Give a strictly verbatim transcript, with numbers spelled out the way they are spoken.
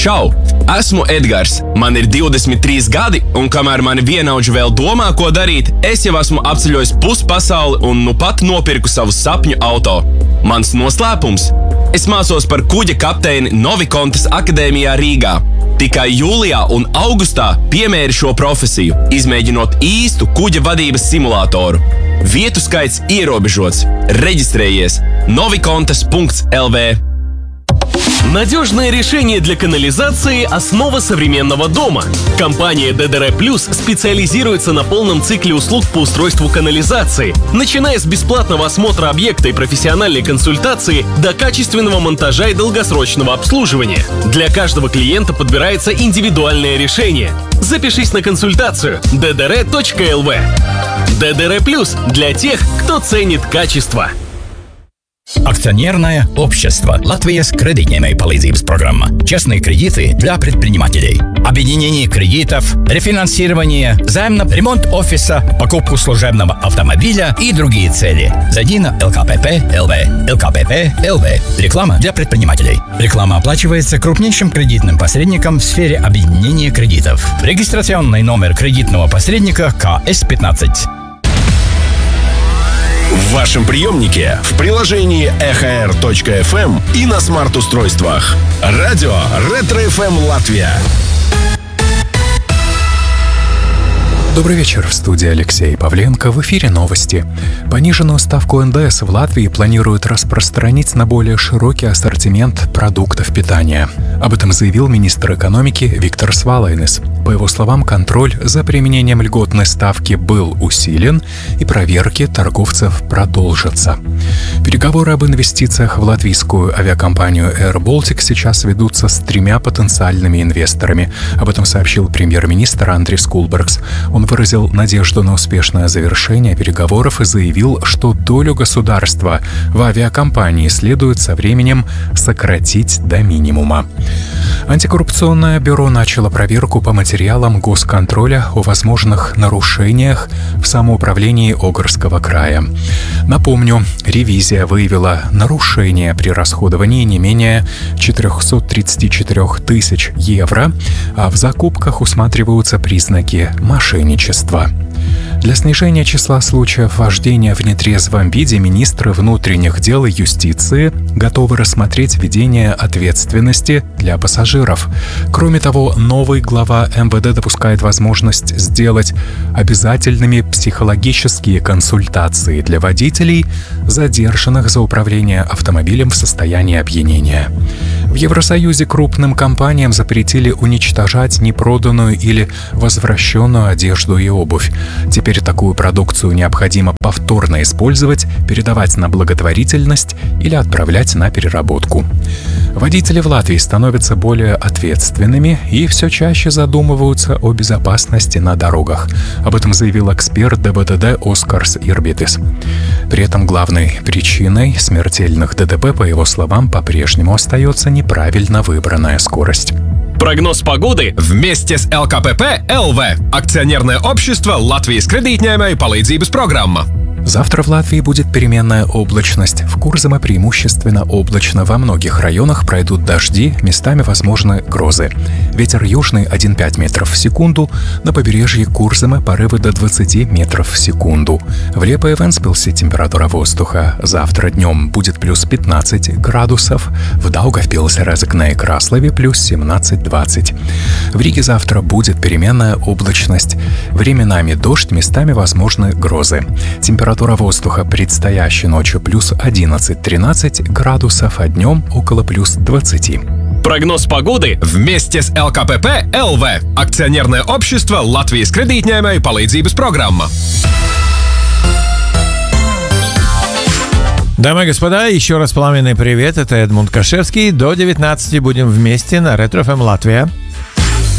Čau! Esmu Edgars, man ir divdesmit trīs gadi, un kamēr mani vienaudži vēl domā, ko darīt, es jau esmu apceļojis pusi pasauli un nu pat nopirku savu sapņu auto. Mans noslēpums? Es mācos par kuģa kapteini Novikontas akadēmijā Rīgā. Tikai jūlijā un augustā piemēri šo profesiju, izmēģinot īstu kuģa vadības simulātoru. Vietu skaits ierobežots. Reģistrējies novikontas punkts эл ви. Надежное решение для канализации – основа современного дома. Компания ди ди эр Plus специализируется на полном цикле услуг по устройству канализации, начиная с бесплатного осмотра объекта и профессиональной консультации до качественного монтажа и долгосрочного обслуживания. Для каждого клиента подбирается индивидуальное решение. Запишись на консультацию ди ди эр точка эл ви. ди ди эр Plus для тех, кто ценит качество. Акционерное общество «Латвийс кредитņēmēju palīdzības программа». Частные кредиты для предпринимателей. Объединение кредитов, рефинансирование, займ на ремонт офиса, покупку служебного автомобиля и другие цели. Зайди на эл ка пэ пэ точка эл ви. эл ка пэ пэ точка эл ви. Реклама для предпринимателей. Реклама оплачивается крупнейшим кредитным посредником в сфере объединения кредитов. Регистрационный номер кредитного посредника ка эс пятнадцать. В вашем приемнике, в приложении эх эр точка эф эм и на смарт-устройствах. Радио Ретро эф эм Латвия. Добрый вечер, в студии Алексей Павленко. В эфире новости. Пониженную ставку эн дэ эс в Латвии планируют распространить на более широкий ассортимент продуктов питания. Об этом заявил министр экономики Виктор Свалайнес. По его словам, контроль за применением льготной ставки был усилен, и проверки торговцев продолжатся. Переговоры об инвестициях в латвийскую авиакомпанию Air Baltic сейчас ведутся с тремя потенциальными инвесторами. Об этом сообщил премьер-министр Андрис Кулбергс. Он выразил надежду на успешное завершение переговоров и заявил, что долю государства в авиакомпании следует со временем сократить до минимума. Антикоррупционное бюро начало проверку по материалам госконтроля о возможных нарушениях в самоуправлении Огрского края. Напомню, ревизия выявила нарушения при расходовании не менее четыреста тридцать четыре тысяч евро, а в закупках усматриваются признаки мошенничества. Для снижения числа случаев вождения в нетрезвом виде министры внутренних дел и юстиции готовы рассмотреть введение ответственности для пассажиров. Кроме того, новый глава эм вэ дэ допускает возможность сделать обязательными психологические консультации для водителей, задержанных за управление автомобилем в состоянии опьянения. В Евросоюзе крупным компаниям запретили уничтожать непроданную или возвращенную одежду и обувь. Теперь такую продукцию необходимо повторно использовать, передавать на благотворительность или отправлять на переработку. Водители в Латвии становятся более ответственными и все чаще задумываются о безопасности на дорогах. Об этом заявил эксперт дэ бэ дэ дэ Оскарс Ирбитис. При этом главной причиной смертельных дэ тэ пэ, по его словам, по-прежнему остается неправильно выбранная скорость. Прогноз погоды вместе с эл ка пэ пэ точка эл ви. Акционерное общество «Латвийс кредитņēmēju palīdzības программа». Завтра в Латвии будет переменная облачность. В Курзаме преимущественно облачно. Во многих районах пройдут дожди, местами возможны грозы. Ветер южный один целых пять метров в секунду. На побережье Курзаме порывы до двадцати метров в секунду. В Лиепае и Вентспилсе температура воздуха завтра днем будет плюс пятнадцать градусов. В Даугавпилсе, Резекне и Краслове плюс семнадцать-двадцать. В Риге завтра будет переменная облачность. Временами дождь, местами возможны грозы. Температура Температура воздуха предстоящей ночью плюс одиннадцать-тринадцать градусов, а днем около плюс двадцати. Прогноз погоды вместе с эл ка пэ пэ точка эл ви. Акционерное общество «Латвийс кредитņēmēju palīdzības программа». Дамы и господа, еще раз пламенный привет, это Эдмунд Кашевский. До девятнадцати будем вместе на Ретро эф эм Латвия.